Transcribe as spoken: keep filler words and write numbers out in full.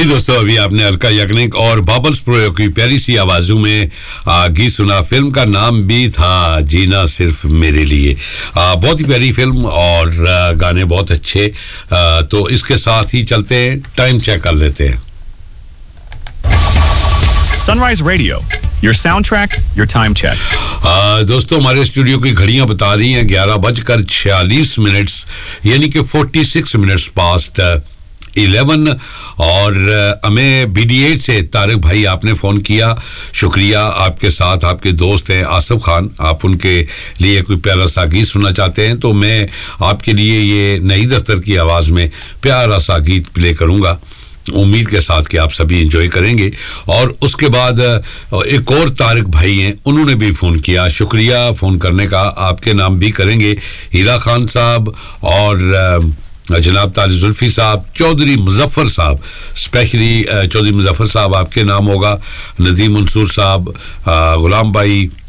जी दोस्तों, अभी आपने अलका याग्निक और बाबल्स प्रो की प्यारी सी आवाज़ों में गीत सुना। फिल्म का नाम भी था जीना सिर्फ मेरे लिए। आ, बहुत ही प्यारी फिल्म और आ, गाने बहुत अच्छे। आ, तो इसके साथ ही चलते हैं, टाइम चेक कर लेते हैं। Sunrise Radio, your soundtrack, your time check. आ, दोस्तों, हमारे स्टूडियो की घड़ियां बता रही हैं ग्यारह बजकर छियालीस मिनट्स, यानी कि छियालीस मिनट्स पास्ट इलेवन। और हमें बी डी एट से तारिक भाई आपने फ़ोन किया, शुक्रिया। आपके साथ आपके दोस्त हैं आसिफ खान, आप उनके लिए कोई प्यारा सा गीत सुनना चाहते हैं, तो मैं आपके लिए ये नईद अख्तर की आवाज़ में प्यारा सा गीत प्ले करूँगा, उम्मीद के साथ कि आप सभी एंजॉय करेंगे। और उसके बाद एक और तारिक भाई हैं, उन्होंने भी फ़ोन किया, शुक्रिया फ़ोन करने का। आपके नाम भी करेंगे, हीरा खान साहब और जनाब तारिक जुल्फी साहब, चौधरी मुजफ्फर साहब, स्पेशली चौधरी मुजफ्फर साहब आपके नाम होगा, नदीम मंसूर साहब, गुलाम भाई,